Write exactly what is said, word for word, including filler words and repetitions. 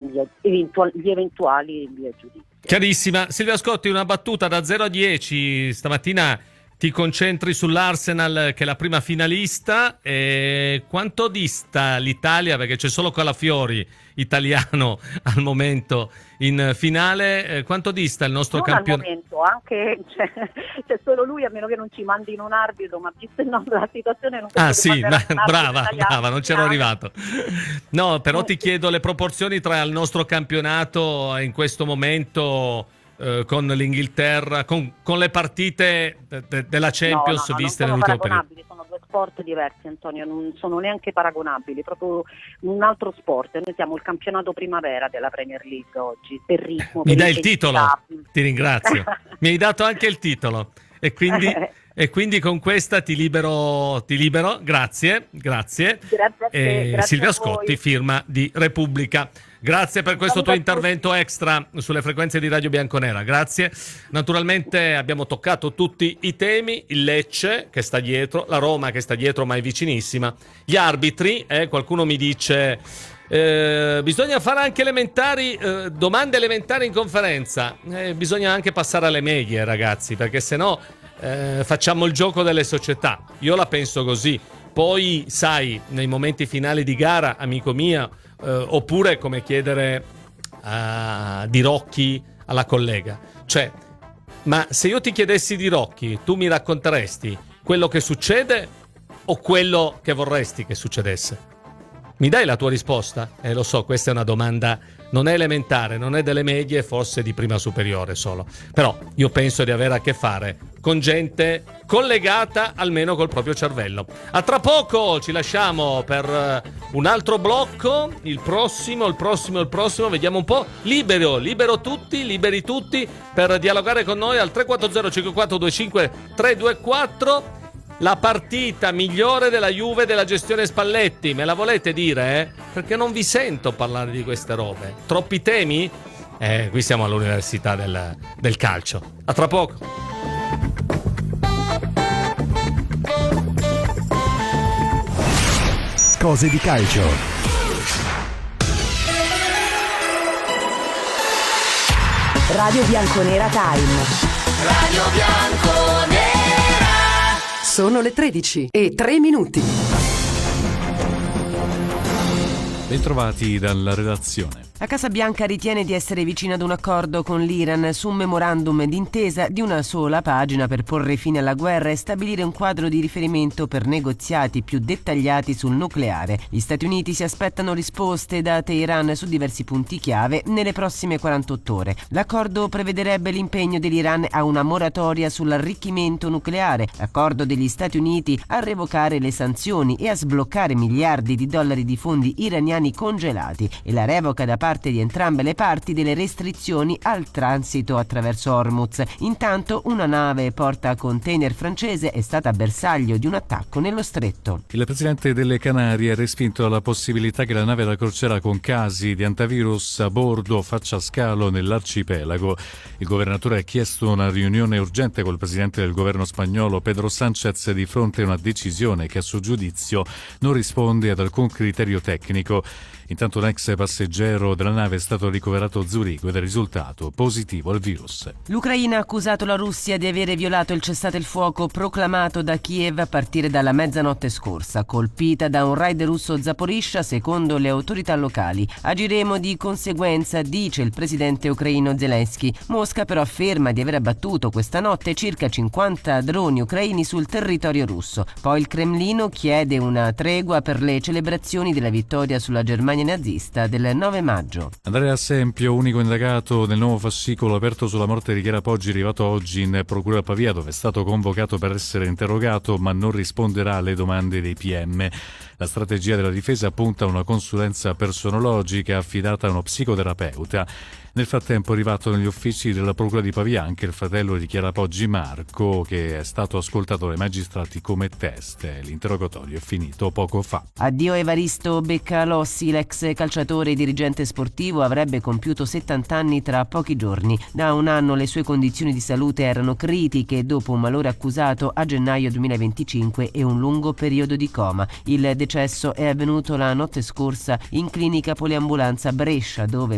via, eventuali, gli eventuali via giudizio. Chiarissima. Silvia Scotti, una battuta da zero a dieci. Stamattina ti concentri sull'Arsenal, che è la prima finalista. E quanto dista l'Italia, perché c'è solo Calafiori italiano al momento in finale, eh, quanto dista il nostro campionato? Al momento, anche c'è, c'è solo lui, a meno che non ci mandino un arbitro, ma visto il nostro, la situazione non penso Ah che sì, manderanno un arbitro brava, italiano. brava, non c'ero arrivato. No, però ti chiedo le proporzioni tra il nostro campionato in questo momento eh, con l'Inghilterra, con, con le partite de, de, della Champions no, no, no, viste non sono nell'ultimo periodo. paragonabili, sono due sport diversi, Antonio, non sono neanche paragonabili, proprio un altro sport. Noi siamo il campionato primavera della Premier League oggi, per ritmo. Mi per dai il titolo? intensità. Ti ringrazio. Mi hai dato anche il titolo e quindi, e quindi con questa ti libero, ti libero. Grazie, grazie. Grazie a te, E grazie Silvia a Scotti, voi. firma di Repubblica. Grazie per questo tuo intervento extra sulle frequenze di Radio Bianconera, grazie. Naturalmente abbiamo toccato tutti i temi, il Lecce che sta dietro, la Roma che sta dietro ma è vicinissima, gli arbitri, eh, qualcuno mi dice eh, bisogna fare anche elementari, eh, domande elementari in conferenza, eh, bisogna anche passare alle medie ragazzi, perché sennò eh, facciamo il gioco delle società, io la penso così. Poi sai, nei momenti finali di gara, amico mio, Uh, oppure come chiedere uh, di Rocchi alla collega, cioè, ma se io ti chiedessi di Rocchi, tu mi racconteresti quello che succede o quello che vorresti che succedesse? Mi dai la tua risposta? Eh, lo so, questa è una domanda, non è elementare, non è delle medie, forse di prima superiore solo. Però io penso di avere a che fare con gente collegata almeno col proprio cervello. A tra poco, ci lasciamo per un altro blocco, il prossimo, il prossimo, il prossimo, vediamo un po'. Libero, libero tutti, liberi tutti per dialogare con noi al tre quattro zero cinque quattro due cinque tre due quattro. La partita migliore della Juve della gestione Spalletti, me la volete dire? Eh? Perché non vi sento parlare di queste robe. Troppi temi? Eh, qui siamo all'università del, del calcio. A tra poco. Cose di calcio. Radio Bianconera Time. Radio Bianconera. Sono le tredici e tre minuti. Bentrovati dalla redazione. La Casa Bianca ritiene di essere vicina ad un accordo con l'Iran su un memorandum d'intesa di una sola pagina per porre fine alla guerra e stabilire un quadro di riferimento per negoziati più dettagliati sul nucleare. Gli Stati Uniti si aspettano risposte da Teheran su diversi punti chiave nelle prossime quarantotto ore. L'accordo prevederebbe l'impegno dell'Iran a una moratoria sull'arricchimento nucleare, l'accordo degli Stati Uniti a revocare le sanzioni e a sbloccare miliardi di dollari di fondi iraniani congelati e la revoca da parte di entrambe le parti delle restrizioni al transito attraverso Hormuz. Intanto una nave porta container francese è stata bersaglio di un attacco nello stretto. Il presidente delle Canarie ha respinto la possibilità che la nave da crociera con casi di antivirus a bordo faccia scalo nell'arcipelago. Il governatore ha chiesto una riunione urgente col presidente del governo spagnolo Pedro Sánchez di fronte a una decisione che a suo giudizio non risponde ad alcun criterio tecnico. Intanto un ex passeggero della nave è stato ricoverato a Zurigo ed è risultato positivo al virus. L'Ucraina ha accusato la Russia di avere violato il cessate il fuoco proclamato da Kiev a partire dalla mezzanotte scorsa, colpita da un raid russo a Zaporizhzhia secondo le autorità locali. Agiremo di conseguenza, dice il presidente ucraino Zelensky. Mosca però afferma di aver abbattuto questa notte circa cinquanta droni ucraini sul territorio russo. Poi il Cremlino chiede una tregua per le celebrazioni della vittoria sulla Germania nazista del nove maggio. Andrea Sempio, unico indagato nel nuovo fascicolo aperto sulla morte di Chiara Poggi, arrivato oggi in procura a Pavia, dove è stato convocato per essere interrogato, ma non risponderà alle domande dei P M. La strategia della difesa punta a una consulenza personologica affidata a uno psicoterapeuta. Nel frattempo è arrivato negli uffici della procura di Pavia anche il fratello di Chiara Poggi, Marco, che è stato ascoltato dai magistrati come teste. L'interrogatorio è finito poco fa. Addio Evaristo Beccalossi, l'ex calciatore e dirigente sportivo, avrebbe compiuto settanta anni tra pochi giorni. Da un anno le sue condizioni di salute erano critiche dopo un malore accusato a gennaio duemilaventicinque e un lungo periodo di coma. Il decesso è avvenuto la notte scorsa in clinica poliambulanza Brescia, dove